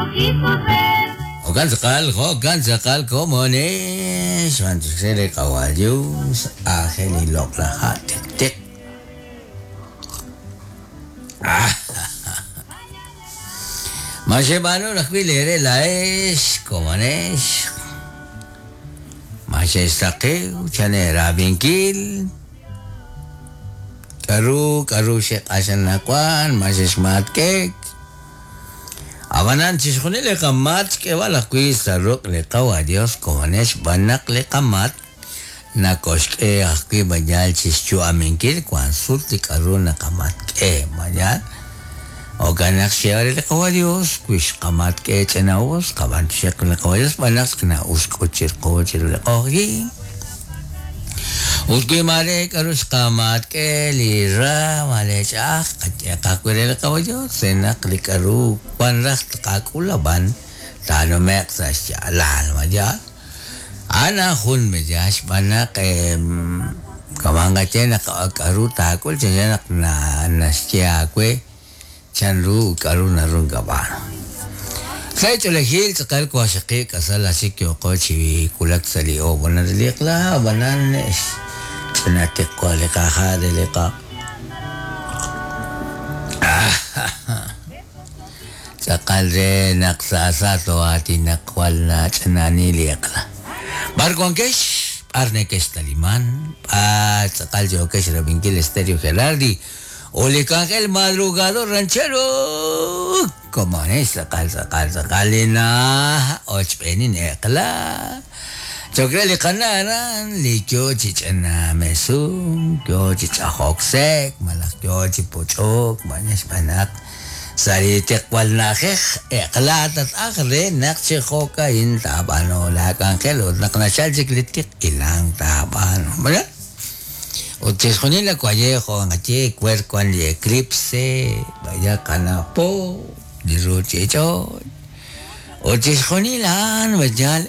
Hogan sakal komones mantusere kawayus aheli lokla tik. Masih baru nak pilih laes komones. Masih sakeu chane rabingkil. Karu Sheikh Hasan Nakwan masih smart cake. Abanan siskhone le kamat ke wala kuis sarok le kawa Dios kones banak le kamat na koske akui banyal sischu aminkil kwan surti karu na kamat ke banyal o ganak siare le kawa Dios kuis kamat ke chenaos kaban Sheikh le kawa Dios banak kena uskochir le kogi उसके मारे करुस कामात के लीरा माले चाह कच्चे काकुरे लकाव जो सेना कलिकरू पंरख काकुला बन तानो में एक्सट्रा लाल मजा आना खून में जाश बना के कमांगा चेना करू ताकुल चेना ना नस्या कोई चंरू करू नरुंग गबान saya tu lahir sekali kuasa ke kasar lasik yo kau ciwi kulak sali o benar lihat lah benar nes senatik kuali kahar leka sekali nak sasa tu hati nak kual na cenani lihat lah barkong kes arne kes taliman sekali jo kes rabingkil stereo kelardi oleh kakek madrugado ranchero como es sakali na ochpeni nekla chokre le kanaran li kyo chichana mesum kyo chichahoksek malak kyo chipochok manes panak sari tekwal nakh ekla tat akhre nak chihoka in tabano la kakelo nak nashal jiklitik ilang tabano mala Uches con la cualle con ache cuer con el eclipse vaya canapo de rochecho Uches con la vayal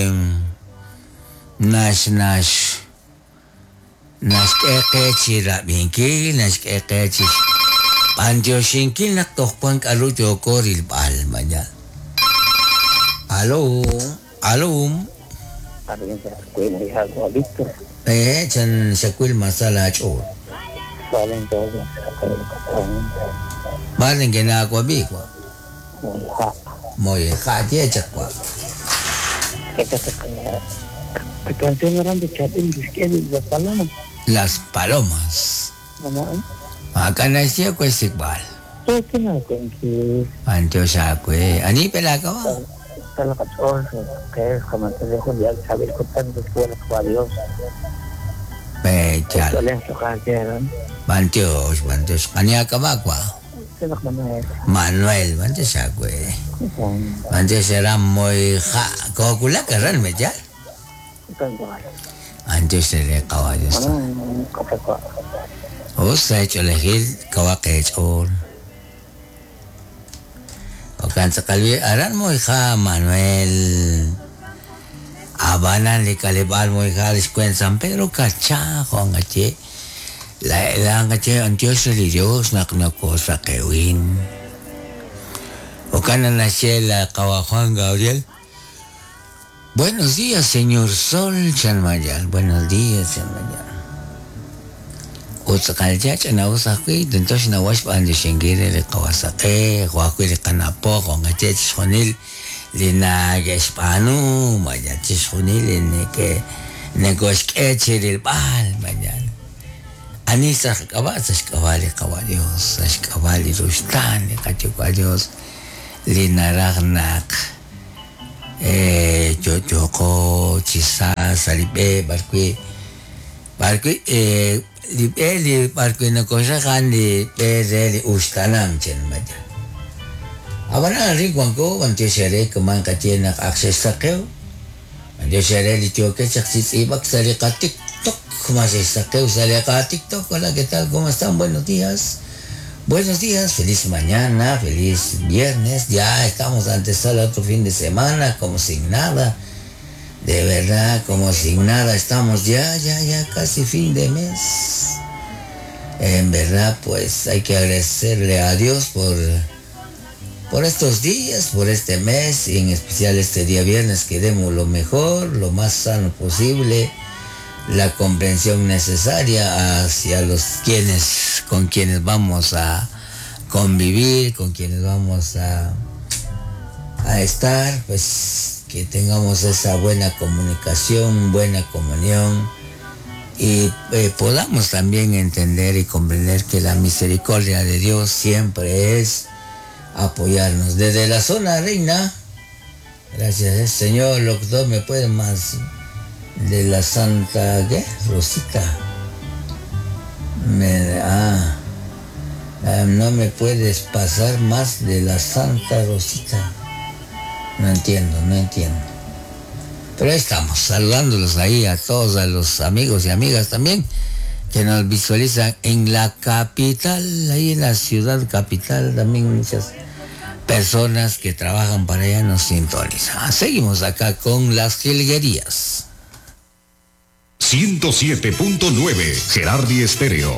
nash que chira binki nash que chis panjo shinkin nak tokpan kalu joko ril bal vaya Halo Chan sakwil masala chor. Balen gena kwa bi kwa. Moye kha je chakwa. Las palomas. Akan nasi aku istiqbal. Anjo sakwe. Ani pelaka wa. La canción que es como te dejo ya saber contando después a Dios. Bechal. Bantios. Kanya ka ba kwa? Manuel, bantios ako eh. Bantios era muy ja. Kokula ka rin, Bechal? Bantios era kawayos. Sa ito lahil, kawakechon. Okan sekali aran mo ika Manuel abanan li kalibal mo ika liskuen San Pedro kacha ko ngache la ngache ang Diyos religious na kunako sa kewin okan na siya la kawakwang Gabriel Buenos días señor Sol San Mayal Buenos días San Mayal Utsakalja chanawasaki dentos nawas pandi singire le kawasaki kwakwi le kanapo ko ngache sonil lina gespanu maya sonil ne ke negos kechiril bal mayan anisa kabasas kawali kawalios sas kawali rustan kachukalios lina ragnak jojoko chisa salibe barkwi Li parque na cosa kan li pere ustanam chen maja. Abana ri kwangko bantu sere keman kache nak akses sakeu. Bantu sere li choke chaksis ibak sare ka TikTok masih sakeu sare ka TikTok hola qué tal cómo están buenos días. Buenos días, feliz mañana, feliz viernes. Ya estamos antesala otro fin de semana como sin nada. De verdad, como sin nada, estamos ya casi fin de mes. En verdad, pues hay que agradecerle a Dios por estos días, por este mes y en especial este día viernes, que demos lo mejor, lo más sano posible, la comprensión necesaria hacia con quienes vamos a convivir, con quienes vamos a estar, pues que tengamos esa buena comunicación, buena comunión y podamos también entender y comprender que la misericordia de Dios siempre es apoyarnos. Desde la zona reina, gracias Señor, doctor, ¿me puede más de la Santa ¿qué? Rosita? No me puedes pasar más de la Santa Rosita. No entiendo. Pero ahí estamos, saludándolos ahí a todos, a los amigos y amigas también, que nos visualizan en la capital, ahí en la ciudad capital, también muchas personas que trabajan para allá nos sintonizan. Seguimos acá con las jilguerías. 107.9 Gerardi Estéreo.